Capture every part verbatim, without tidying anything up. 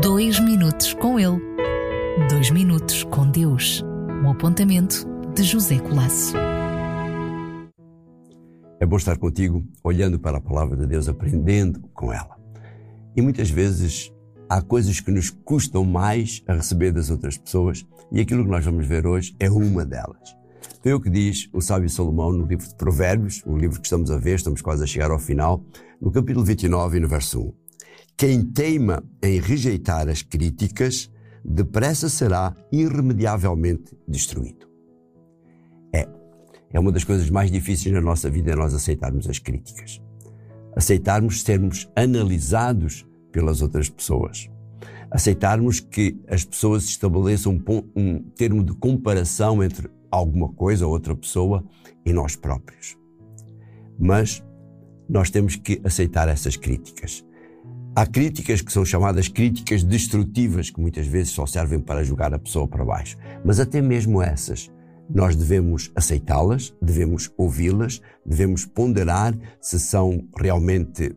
Dois minutos com ele. Dois minutos com Deus. Um apontamento de José Colasso. É bom estar contigo, olhando para a palavra de Deus, aprendendo com ela. E muitas vezes há coisas que nos custam mais a receber das outras pessoas, e aquilo que nós vamos ver hoje é uma delas. Foi o que diz o sábio Salomão no livro de Provérbios, o livro que estamos a ver, estamos quase a chegar ao final, no capítulo vinte e nove e no verso um. Quem teima em rejeitar as críticas, depressa será irremediavelmente destruído. É, é uma das coisas mais difíceis na nossa vida, é nós aceitarmos as críticas. Aceitarmos sermos analisados pelas outras pessoas. Aceitarmos que as pessoas estabeleçam um, um termo de comparação entre alguma coisa ou outra pessoa e nós próprios. Mas nós temos que aceitar essas críticas. Há críticas que são chamadas críticas destrutivas, que muitas vezes só servem para jogar a pessoa para baixo. Mas até mesmo essas, nós devemos aceitá-las, devemos ouvi-las, devemos ponderar se são realmente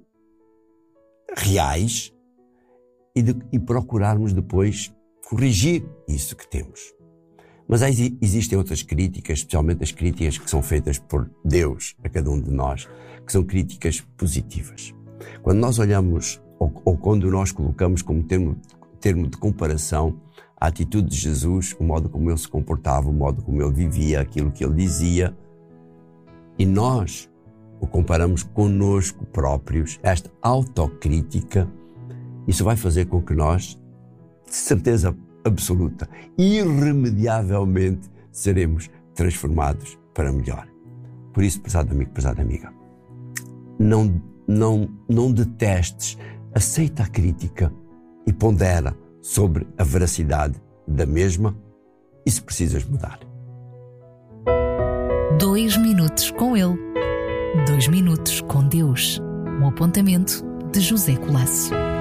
reais e, de, e procurarmos depois corrigir isso que temos. Mas há, existem outras críticas, especialmente as críticas que são feitas por Deus a cada um de nós, que são críticas positivas. Quando nós olhamos, ou, ou quando nós colocamos como termo, termo de comparação a atitude de Jesus, o modo como ele se comportava, o modo como ele vivia, aquilo que ele dizia, e nós o comparamos connosco próprios, esta autocrítica, isso vai fazer com que nós, de certeza absoluta, irremediavelmente seremos transformados para melhor. Por isso, prezado amigo, prezada amiga, não, não, não detestes, aceita a crítica e pondera sobre a veracidade da mesma e se precisas mudar. Dois minutos com ele. Dois minutos com Deus. Um apontamento de José Colasso.